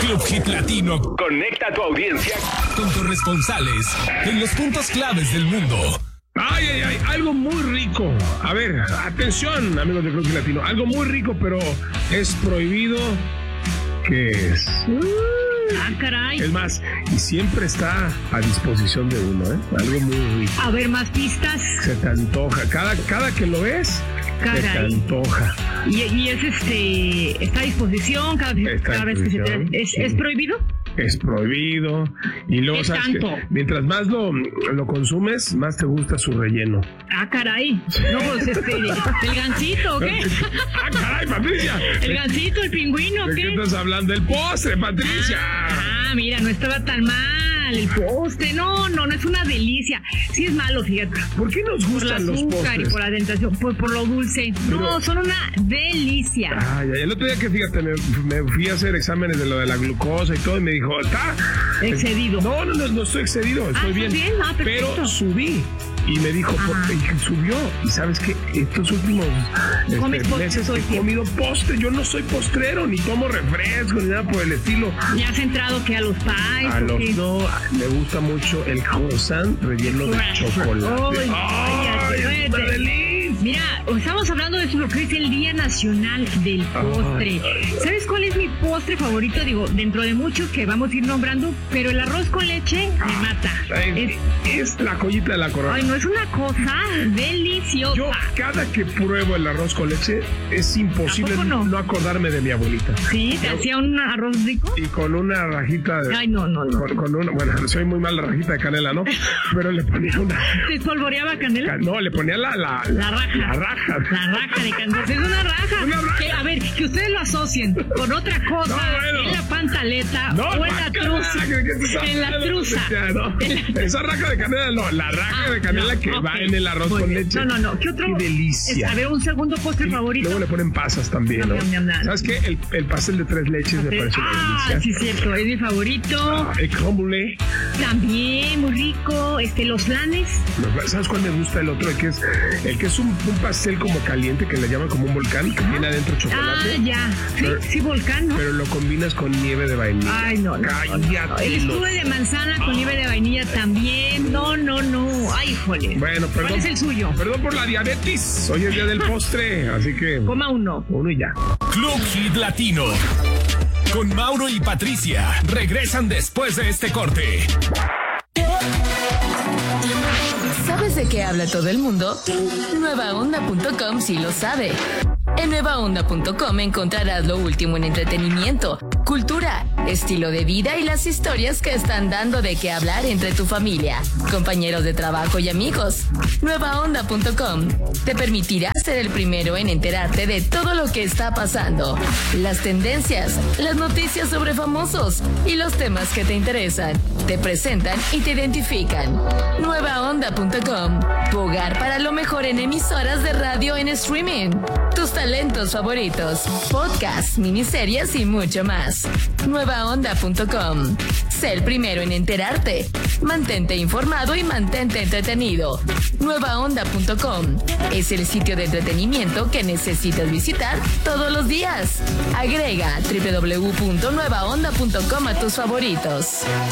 Club Hit Latino conecta a tu audiencia con corresponsales en los puntos claves del mundo. Ay, algo muy rico. A ver, atención, amigos de Club Hit Latino. Algo muy rico, pero es prohibido. ¿Qué es? Caray. Es más, y siempre está a disposición de uno, ¿eh? Algo muy rico. A ver, más pistas. Se te antoja. Cada que lo ves, Caray. se te antoja. Y es está a disposición cada vez que se te... ¿Es prohibido? Es prohibido. Y luego, ¿sabes qué? Mientras más lo consumes, más te gusta su relleno. Caray. No, pues ¿el gansito o qué? Caray, Patricia. ¿El gansito, el pingüino o qué? ¿De qué estás hablando? El postre, Patricia. Mira, no estaba tan mal. El postre, no, es una delicia. Sí es malo, fíjate. ¿Por qué nos gustan los postres? Por el azúcar y por la tentación, pues por lo dulce. Pero, no, son una delicia. El otro día que, fíjate, me fui a hacer exámenes de lo de la glucosa y todo, y me dijo, ¿está? Excedido. No estoy excedido, estoy bien. Pero subí. Y me dijo, subió. Y sabes que estos últimos meses he comido postre. Yo no soy postrero, ni tomo refresco, ni nada por el estilo. ¿Ya has entrado que a los pies? No, me gusta mucho el croissant relleno de chocolate. ¡Ay, está delicioso! Mira, estamos hablando de lo que es el Día Nacional del Postre. ¿Sabes cuál es mi postre favorito? Digo, dentro de muchos que vamos a ir nombrando, pero el arroz con leche me mata. Es la joyita de la corona. Ay, no, es una cosa deliciosa. Yo, cada que pruebo el arroz con leche, es imposible no acordarme de mi abuelita. ¿Sí? ¿Te hacía un arroz rico? Y con una rajita de... Ay, no. Bueno, soy muy mal la rajita de canela, ¿no? Pero le ponía una... ¿Te espolvoreaba canela? No, le ponía la raja. La raja de canela. Es una raja. Que, a ver, que ustedes lo asocien con otra cosa. En la pantaleta o en la truza. En la truza. Esa raja de canela no. La raja de canela que va en el arroz con leche. No. ¿Qué otro? Qué delicia. A ver, un segundo postre favorito. Luego le ponen pasas también, ¿no? ¿Sabes qué? El pastel de 3 leches me parece una delicia. Sí, cierto. Es mi favorito. El crème brûlée. También, muy rico. Los flanes. ¿Sabes cuál me gusta? El otro, el que es un pastel como caliente, que le llaman como un volcán, que tiene adentro chocolate. Ya. Sí, volcán, ¿no? Pero lo combinas con nieve de vainilla. Ay, no. Cállate. El estuve de manzana con nieve de vainilla también. No. Ay, híjole. Bueno, perdón. ¿Cuál es el suyo? Perdón por la diabetes. Hoy es día del postre, así que... Coma uno. Uno y ya. Club Hit Latino. Con Mauro y Patricia. Regresan después de este corte. ¿Sabes de qué habla todo el mundo? Nuevaonda.com sí lo sabe. En nuevaonda.com encontrarás lo último en entretenimiento, cultura, estilo de vida y las historias que están dando de qué hablar entre tu familia, compañeros de trabajo y amigos. Nuevaonda.com te permitirá ser el primero en enterarte de todo lo que está pasando, las tendencias, las noticias sobre famosos y los temas que te interesan. Te presentan y te identifican. Nuevaonda.com, tu hogar para lo mejor en emisoras de radio en streaming, tus talentos favoritos, podcasts, miniseries y mucho más. Nuevaonda.com. Sé el primero en enterarte. Mantente informado y mantente entretenido. Nuevaonda.com es el sitio de entretenimiento que necesitas visitar todos los días. Agrega www.nuevaonda.com a tus favoritos.